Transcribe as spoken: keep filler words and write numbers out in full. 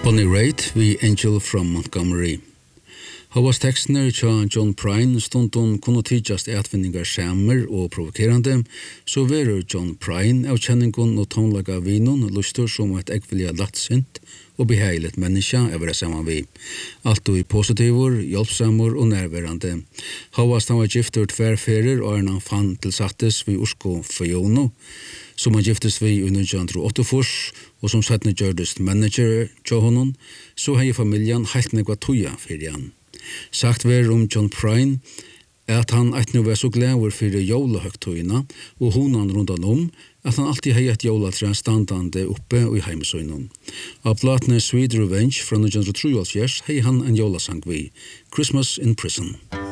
Bonnie Raitt vi Angel from Montgomery. Havas tekstner tja John Prine stundum kunne tidjast etvinningar skjermer og provokerande, så verur John Prine av kjenningun og tonlaga vinon lustur som et ekvilja lattsint og beheilet menneska evra saman vi. Alt og i positivur, hjelpsamur og nærverande. Havas han var giftur tverferer og han fann tilsattes vi Ursko Fajono, som han giftes vi i nitjan åttiofyrs og som settne gjørdest manager tja honom, så hei familjan heilt negva tuja fyrir han. Sagt ver om John Prine at han eit nu var så glæver fyrir jólahøgtøyna og honan rundan om at han alltid hei et jólatræ standande oppe og i heimsøynon. Av platene Sweet Revenge fra nitjan trettiotre hei han en jólasang vi, Christmas in Prison.